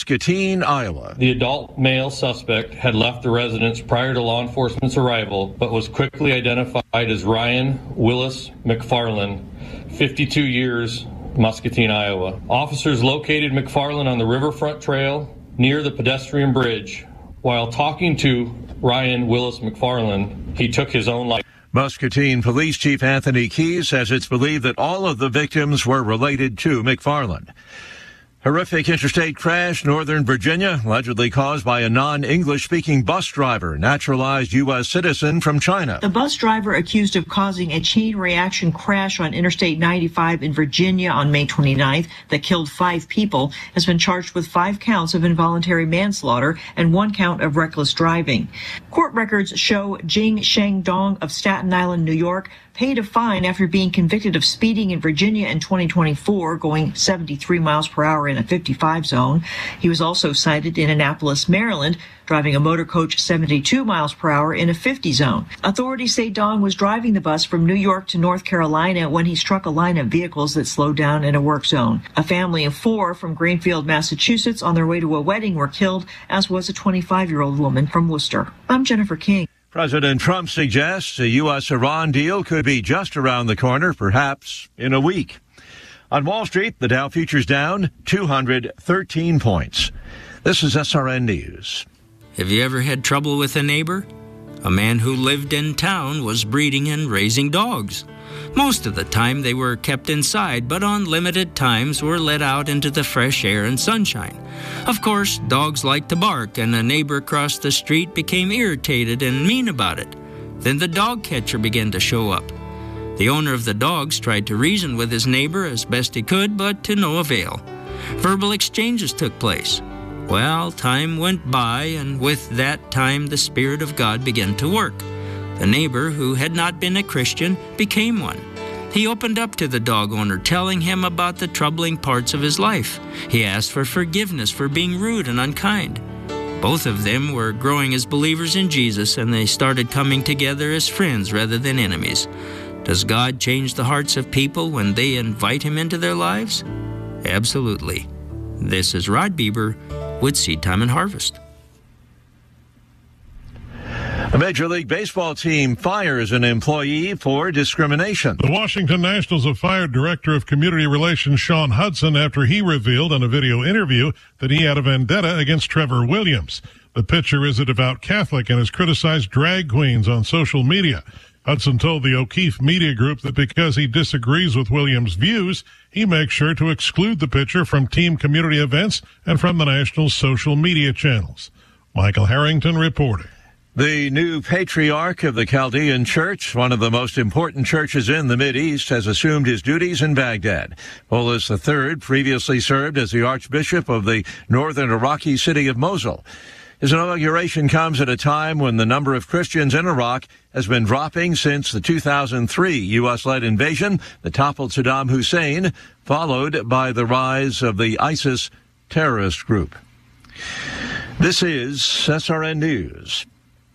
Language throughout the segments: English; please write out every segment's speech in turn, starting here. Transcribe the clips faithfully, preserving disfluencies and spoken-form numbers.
Muscatine, Iowa. The adult male suspect had left the residence prior to law enforcement's arrival, but was quickly identified as Ryan Willis McFarland, fifty-two years, Muscatine, Iowa. Officers located McFarland on the Riverfront Trail near the pedestrian bridge. While talking to Ryan Willis McFarland, he took his own life. Muscatine Police Chief Anthony Keyes says it's believed that all of the victims were related to McFarland. Horrific interstate crash, Northern Virginia, allegedly caused by a non-English-speaking bus driver, naturalized U S citizen from China. The bus driver accused of causing a chain reaction crash on Interstate ninety-five in Virginia on May twenty-ninth that killed five people has been charged with five counts of involuntary manslaughter and one count of reckless driving. Court records show Jing Sheng Dong of Staten Island, New York, paid a fine after being convicted of speeding in Virginia in twenty twenty-four, going seventy-three miles per hour in a fifty-five zone. He was also cited in Annapolis, Maryland, driving a motor coach seventy-two miles per hour in a fifty zone. Authorities say Dong was driving the bus from New York to North Carolina when he struck a line of vehicles that slowed down in a work zone. A family of four from Greenfield, Massachusetts, on their way to a wedding were killed, as was a twenty-five-year-old woman from Worcester. I'm Jennifer King. President Trump suggests a U S Iran deal could be just around the corner, perhaps in a week. On Wall Street, the Dow futures down two hundred thirteen points. This is S R N News. Have you ever had trouble with a neighbor? A man who lived in town was breeding and raising dogs. Most of the time they were kept inside, but on limited times were let out into the fresh air and sunshine. Of course, dogs like to bark, and a neighbor across the street became irritated and mean about it. Then the dog catcher began to show up. The owner of the dogs tried to reason with his neighbor as best he could, but to no avail. Verbal exchanges took place. Well, time went by, and with that time the Spirit of God began to work. The neighbor, who had not been a Christian, became one. He opened up to the dog owner, telling him about the troubling parts of his life. He asked for forgiveness for being rude and unkind. Both of them were growing as believers in Jesus, and they started coming together as friends rather than enemies. Does God change the hearts of people when they invite Him into their lives? Absolutely. This is Rod Bieber with Seed Time and Harvest. A Major League Baseball team fires an employee for discrimination. The Washington Nationals have fired Director of Community Relations Sean Hudson after he revealed in a video interview that he had a vendetta against Trevor Williams. The pitcher is a devout Catholic and has criticized drag queens on social media. Hudson told the O'Keefe Media Group that because he disagrees with Williams' views, he makes sure to exclude the pitcher from team community events and from the Nationals' social media channels. Michael Harrington reporting. The new patriarch of the Chaldean Church, one of the most important churches in the Mideast, has assumed his duties in Baghdad. Polis the third previously served as the Archbishop of the northern Iraqi city of Mosul. His inauguration comes at a time when the number of Christians in Iraq has been dropping since the two thousand three U S-led invasion that toppled Saddam Hussein, followed by the rise of the ISIS terrorist group. This is S R N News.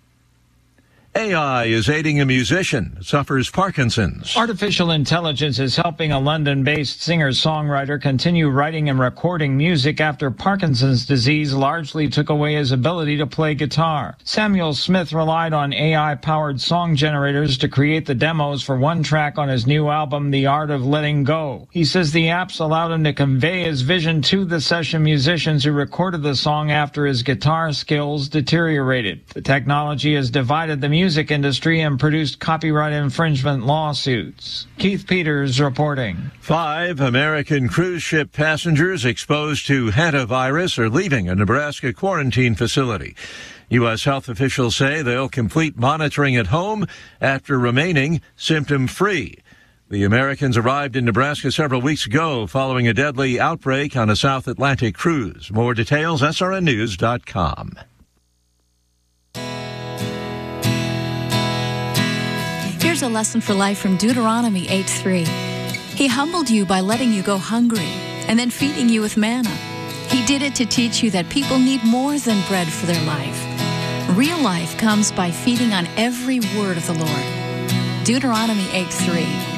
A I is aiding a musician who suffers Parkinson's. Artificial intelligence is helping a London-based singer-songwriter continue writing and recording music after Parkinson's disease largely took away his ability to play guitar. Samuel Smith relied on A I-powered song generators to create the demos for one track on his new album, The Art of Letting Go. He says the apps allowed him to convey his vision to the session musicians who recorded the song after his guitar skills deteriorated. The technology has divided the music music industry and produced copyright infringement lawsuits. Keith Peters reporting. Five American cruise ship passengers exposed to hantavirus are leaving a Nebraska quarantine facility. U S health officials say they'll complete monitoring at home after remaining symptom-free. The Americans arrived in Nebraska several weeks ago following a deadly outbreak on a South Atlantic cruise. More details, S R N news dot com. Here's a lesson for life from Deuteronomy eight three. He humbled you by letting you go hungry and then feeding you with manna. He did it to teach you that people need more than bread for their life. Real life comes by feeding on every word of the Lord. Deuteronomy eight three.